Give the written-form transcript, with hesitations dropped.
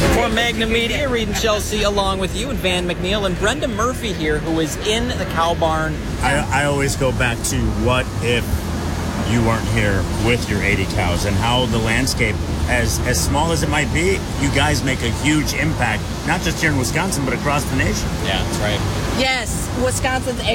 For Magnum Media, Reed and Chelsea along with you and Van McNeil and Brenda Murphy here, who is in the cow barn. I always go back to what if you weren't here with your 80 cows and how the landscape, as small as it might be, you guys make a huge impact, not just here in Wisconsin, but across the nation. Yeah, that's right. Yes, Wisconsin's